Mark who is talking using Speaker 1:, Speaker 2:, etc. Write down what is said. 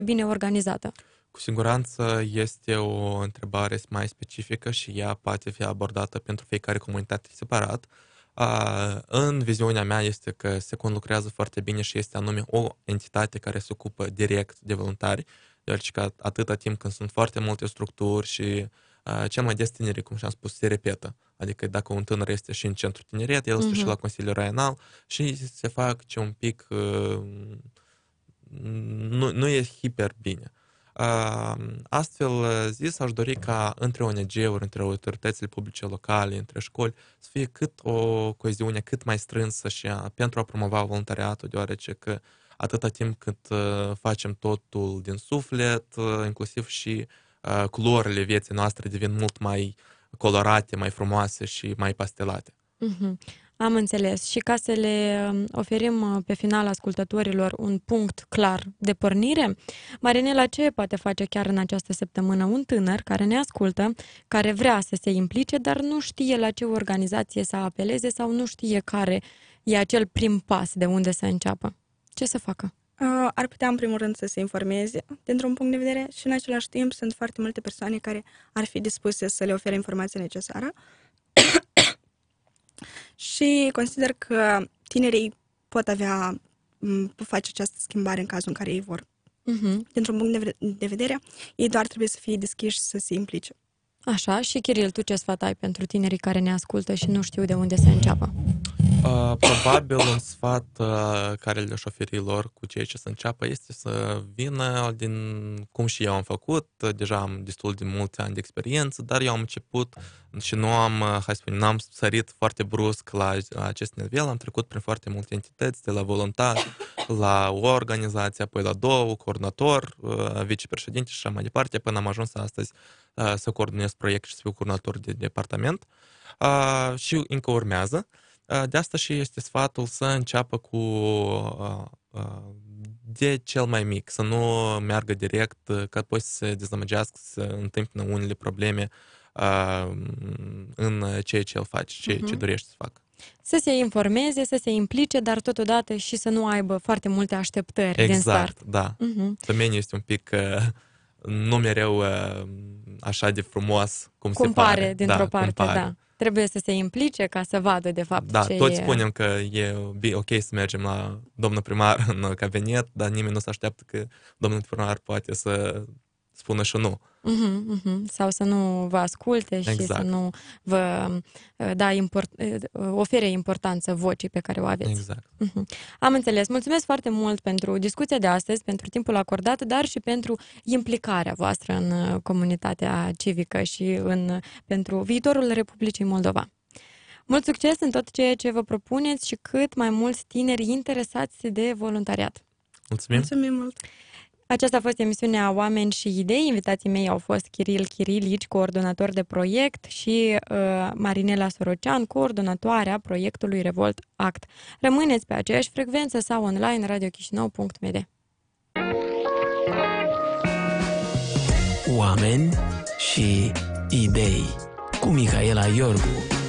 Speaker 1: bine organizată?
Speaker 2: Cu siguranță este o întrebare mai specifică și ea poate fi abordată pentru fiecare comunitate separat. În viziunea mea este că se conlucrează foarte bine și este anume o entitate care se ocupă direct de voluntari, deoarece că atâta timp când sunt foarte multe structuri și cel mai des tinerii, cum și-am spus, se repetă. Adică dacă un tânăr este și în centru tineret, el stă și la Consiliul Raional și se fac ce un pic nu e hiper bine. Astfel zis, aș dori ca între ONG-uri, între autoritățile publice locale, între școli, să fie o coeziune cât mai strânsă și pentru a promova voluntariatul, deoarece că atâta timp cât facem totul din suflet, inclusiv și culorile vieții noastre devin mult mai colorate, mai frumoase și mai pastelate.
Speaker 1: Am înțeles. Și ca să le oferim pe final ascultătorilor un punct clar de pornire, Marinela, ce poate face chiar în această săptămână un tânăr care ne ascultă, care vrea să se implice, dar nu știe la ce organizație să apeleze sau nu știe care e acel prim pas de unde să înceapă? Ce să facă?
Speaker 3: Ar putea, în primul rând, să se informeze dintr-un punct de vedere și, în același timp, sunt foarte multe persoane care ar fi dispuse să le ofere informația necesară. Și consider că tinerii pot face această schimbare în cazul în care ei vor. Dintr-un punct de vedere, ei doar trebuie să fie deschiși să se implice.
Speaker 1: Așa, și Chiril, tu ce sfat ai pentru tinerii care ne ascultă și nu știu de unde să înceapă?
Speaker 2: Probabil un sfat care le-aș oferi lor cu ceea ce să înceapă este să vină din cum și eu am făcut. Deja am destul de mulți ani de experiență, dar eu am început și n-am sărit foarte brusc la acest nivel. Am trecut prin foarte multe entități, de la voluntar la o organizație, apoi la două, coordonator, vicepreședinte și așa mai departe, până am ajuns astăzi să coordonez proiect și să fiu coordonator de departament. Și încă urmează. De asta și este sfatul să înceapă de cel mai mic, să nu meargă direct, că apoi să se dezamăgească, să întâmpină unele probleme în ceea ce el face, ce dorește să facă.
Speaker 1: Să se informeze, să se implice, dar totodată și să nu aibă foarte multe așteptări din start.
Speaker 2: Exact, da. Domeniul este un pic nu mereu așa de frumos cum se pare.
Speaker 1: Dintr-o parte, da. Trebuie să se implice ca să vadă, de fapt,
Speaker 2: da,
Speaker 1: ce
Speaker 2: toți spunem că e ok să mergem la domnul primar în cabinet, dar nimeni nu se așteaptă că domnul primar poate să spună și nu.
Speaker 1: Sau să nu vă asculte și să nu vă ofere importanță vocii pe care o aveți.
Speaker 2: Exact.
Speaker 1: Am înțeles. Mulțumesc foarte mult pentru discuția de astăzi, pentru timpul acordat, dar și pentru implicarea voastră în comunitatea civică și pentru viitorul Republicii Moldova. Mult succes în tot ceea ce vă propuneți și cât mai mulți tineri interesați de voluntariat.
Speaker 2: Mulțumim!
Speaker 3: Mulțumim mult!
Speaker 1: Aceasta a fost emisiunea Oameni și Idei. Invitații mei au fost Chiril Chirilici, coordonator de proiect, și Marinela Sorocean, coordonatoarea proiectului Revolt Act. Rămâneți pe aceeași frecvență sau online radiochisinau.md.
Speaker 4: Oameni și Idei cu Mihaela Iorgu.